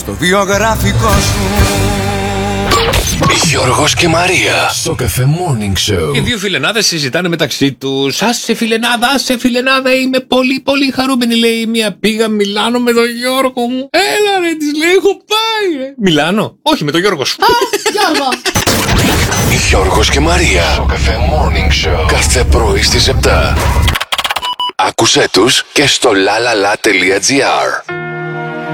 το βιογραφικό σου. Γιώργος και Μαρία στο Cafe Morning Show. Οι δύο φιλενάδες συζητάνε μεταξύ τους. Άσε φιλενάδα, είμαι πολύ πολύ χαρούμενη. Λέει μία, πήγα Μιλάνο με τον Γιώργο μου. Έλα ρε, της λέει, έχω πάει ρε. Μιλάνο, όχι με τον Γιώργο σου. Γιώργο. Γιώργος και Μαρία στο Cafe Morning Show. Κάθε πρωί στις 7. Άκουσέ τους και στο lalala.gr.